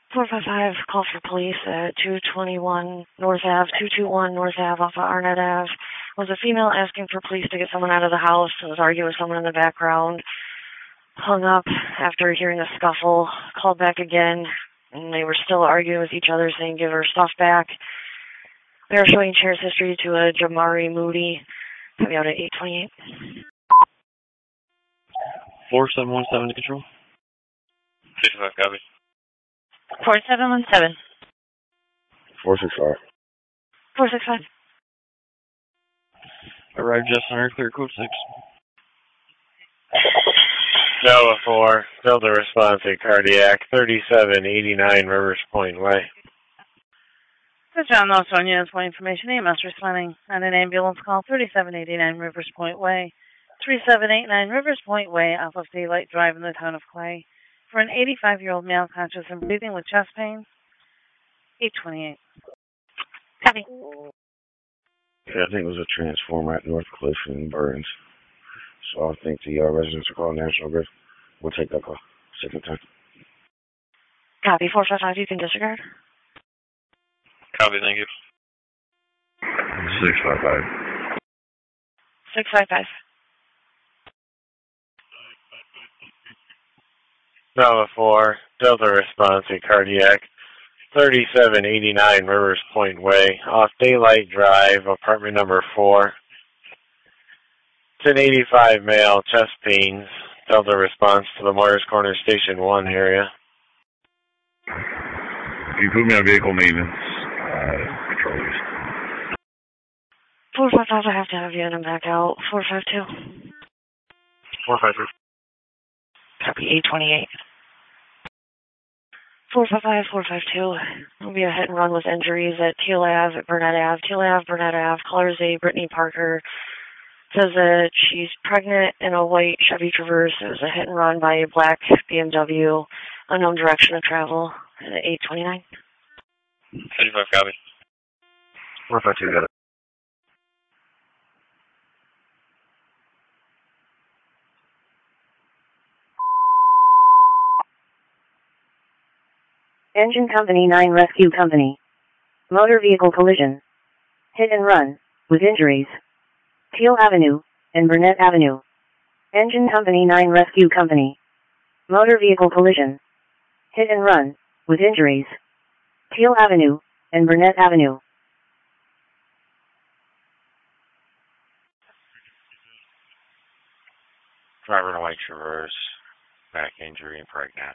455, call for police at 221 North Ave, 221 North Ave off of Arnett Ave. Was a female asking for police to get someone out of the house and was arguing with someone in the background. Hung up after hearing a scuffle, called back again, and they were still arguing with each other, saying give her stuff back. We are showing chairs history to a Jamari Moody. Copy out at 828. 4717 to control. 55, copy. 4717. 465. 465. Arrived just under clear code 6. Nova 4, failed to response at cardiac, 3789 Rivers Point Way. This is John Northstone, Units Point Information. EMS responding on an ambulance call, 3789 Rivers Point Way. 3789 Rivers Point Way off of Daylight Drive in the town of Clay. For an 85-year-old male conscious and breathing with chest pain. 828. Copy. Yeah, I think it was a transformer at North Cliff and Burns. So I think the residents are calling National Grid. We'll take that call. Second time. Copy. 455, you can disregard. Copy, thank you. 655. 655. Nova 4, Delta response at cardiac, 3789 Rivers Point Way, off Daylight Drive, apartment number 4. It's an 85 male, chest pains, Delta response to the Moyers Corner Station 1 area. You put me on vehicle maintenance. Control east. 455, I have to have you in and back out. 452. 453. Copy. 828. 455, 452. There'll be a hit and run with injuries at Teal Ave, Burnett Ave. Teal Ave, Burnett Ave. Caller is a Brittany Parker. Says that she's pregnant in a white Chevy Traverse. It was a hit and run by a black BMW. Unknown direction of travel at 829. 55, copy. 452, got it. Engine Company 9 Rescue Company. Motor vehicle collision. Hit and run, with injuries. Teal Avenue, and Burnett Avenue. Engine Company 9 Rescue Company. Motor vehicle collision. Hit and run, with injuries. Teal Avenue, and Burnett Avenue. Driver in a white Traverse, back injury and pregnant.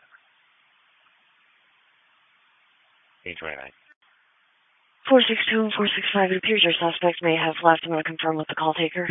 829. 462 and 465, it appears your suspect may have left. I'm going to confirm with the call taker.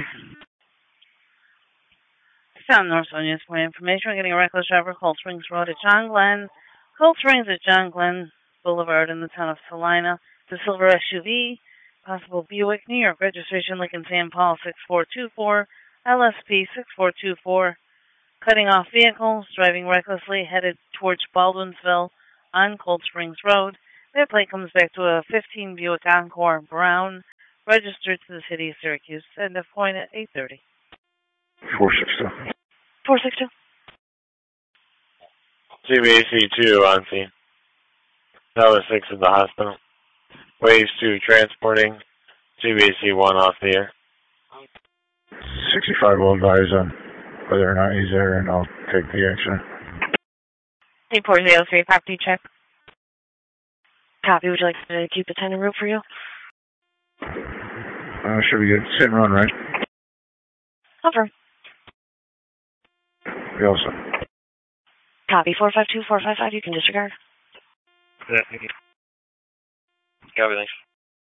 Sound North on Units Point Information. We're getting a reckless driver, Cold Springs Road at John Glenn. Cold Springs at John Glenn Boulevard in the town of Salina. The silver SUV, possible Buick, New York registration, Lincoln St. Paul 6424, LSP 6424. Cutting off vehicles, driving recklessly, headed towards Baldwinsville on Cold Springs Road. Their plate comes back to a 15 Buick Encore Brown, registered to the city of Syracuse. End of point at 8:30. 462. 462. CBAC 2 on scene. Delta 6 at the hospital. Waves 2 transporting. CBAC 1 off the air. 65 will advise on whether or not he's there, and I'll take the action. 840-03, property check. Copy. Would you like to keep the 10 en route for you? Should be good. Sit and run, right? Over. We also. Copy. 452, 455, you can disregard. Yeah, thank you. Copy, thanks.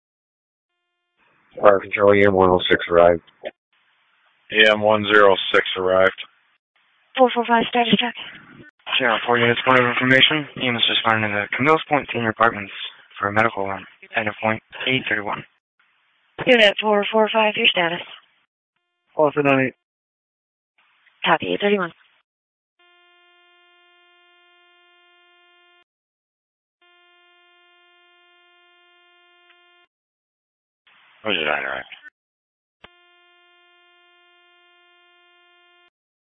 Fire Control, EM 106 arrived. EM 106 arrived. 445, status check. Sheriff, 4 units, point of information. EMS responding to the Camillus Point Senior Apartments for a medical run. End of point 831. Unit 445, your status. Officer 98. Copy. 831. Roger that, right?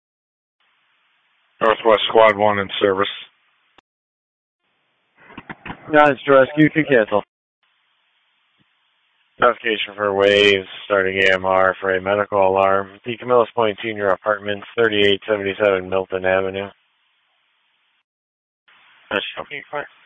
Northwest Squad 1 in service. Monster Rescue can cancel. Notification for waves starting AMR for a medical alarm. The Camillus Point Senior Apartments, 3877 Milton Avenue. That's okay, fine.